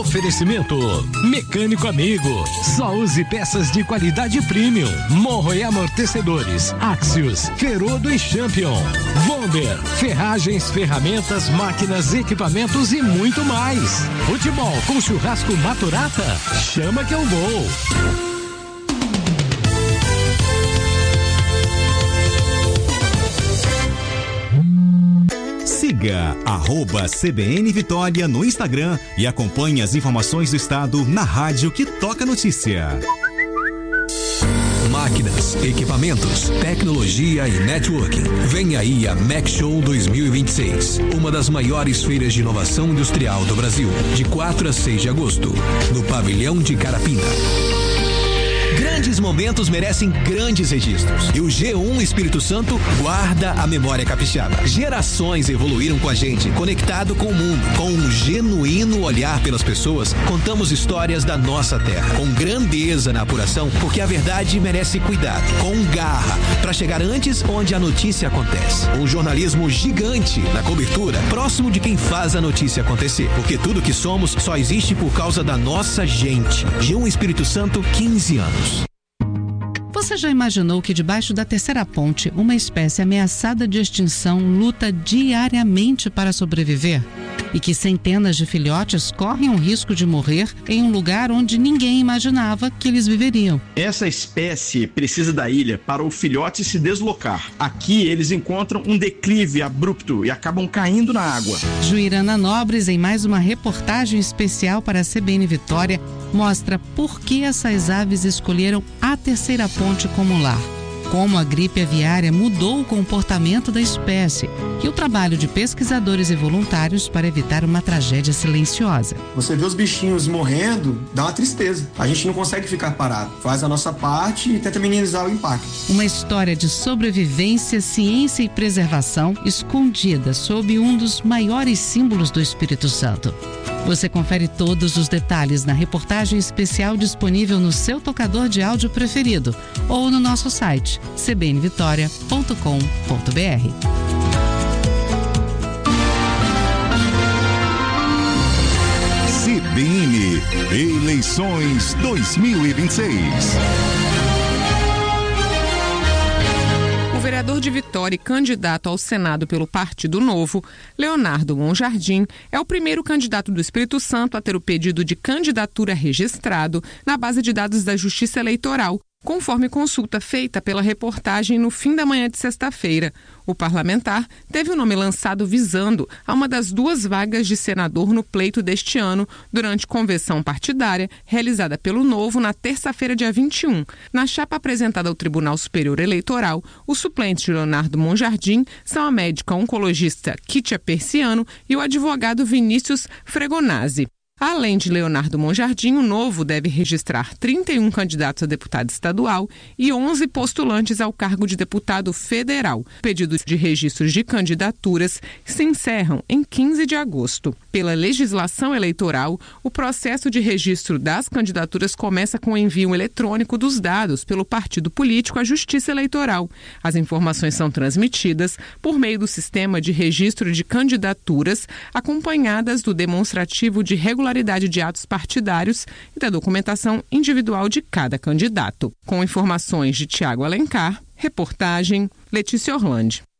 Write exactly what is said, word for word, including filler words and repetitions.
Oferecimento Mecânico Amigo. Só use peças de qualidade premium. Morro e amortecedores. Axios, Ferodo e Champion. Vonder, ferragens, ferramentas, máquinas, equipamentos e muito mais. Futebol com churrasco Maturata? Chama que eu vou. Siga arroba C B N Vitória no Instagram e acompanhe as informações do estado na rádio que toca notícia. Máquinas, equipamentos, tecnologia e networking. Vem aí a Mac Show dois mil e vinte e seis, uma das maiores feiras de inovação industrial do Brasil, de quatro a seis de agosto, no pavilhão de Carapina. Grandes momentos merecem grandes registros. E o G um Espírito Santo guarda a memória capixaba. Gerações evoluíram com a gente, conectado com o mundo. Com um genuíno olhar pelas pessoas, contamos histórias da nossa terra. Com grandeza na apuração, porque a verdade merece cuidado. Com garra, para chegar antes onde a notícia acontece. Um jornalismo gigante na cobertura, próximo de quem faz a notícia acontecer. Porque tudo que somos só existe por causa da nossa gente. G um Espírito Santo, quinze anos. Você já imaginou que debaixo da terceira ponte, uma espécie ameaçada de extinção luta diariamente para sobreviver? E que centenas de filhotes correm o risco de morrer em um lugar onde ninguém imaginava que eles viveriam. Essa espécie precisa da ilha para o filhote se deslocar. Aqui eles encontram um declive abrupto e acabam caindo na água. Juirana Nobres, em mais uma reportagem especial para a C B N Vitória, mostra por que essas aves escolheram a terceira ponte como lar. Como a gripe aviária mudou o comportamento da espécie e o trabalho de pesquisadores e voluntários para evitar uma tragédia silenciosa. Você vê os bichinhos morrendo, dá uma tristeza. A gente não consegue ficar parado. Faz a nossa parte e tenta minimizar o impacto. Uma história de sobrevivência, ciência e preservação escondida sob um dos maiores símbolos do Espírito Santo. Você confere todos os detalhes na reportagem especial disponível no seu tocador de áudio preferido ou no nosso site c b n vitória ponto com ponto b r. C B N Eleições dois mil e vinte e seis. O vereador de Vitória e candidato ao Senado pelo Partido Novo, Leonardo Monjardim, é o primeiro candidato do Espírito Santo a ter o pedido de candidatura registrado na base de dados da Justiça Eleitoral, conforme consulta feita pela reportagem no fim da manhã de sexta-feira. O parlamentar teve o nome lançado visando a uma das duas vagas de senador no pleito deste ano, durante convenção partidária realizada pelo Novo na terça-feira, dia vinte e um. Na chapa apresentada ao Tribunal Superior Eleitoral, os suplentes de Leonardo Monjardim são a médica oncologista Kitia Persiano e o advogado Vinícius Fregonazzi. Além de Leonardo Monjardim, o Novo deve registrar trinta e um candidatos a deputado estadual e onze postulantes ao cargo de deputado federal. Pedidos de registros de candidaturas se encerram em quinze de agosto. Pela legislação eleitoral, o processo de registro das candidaturas começa com o envio eletrônico dos dados pelo partido político à Justiça Eleitoral. As informações são transmitidas por meio do sistema de registro de candidaturas, acompanhadas do demonstrativo de regularidade de atos partidários e da documentação individual de cada candidato. Com informações de Tiago Alencar, reportagem Letícia Orlandi.